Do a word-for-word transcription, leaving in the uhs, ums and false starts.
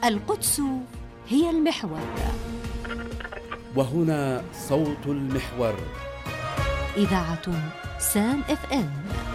القدس هي المحور. وهنا صوت المحور. إذاعة سام اف ام.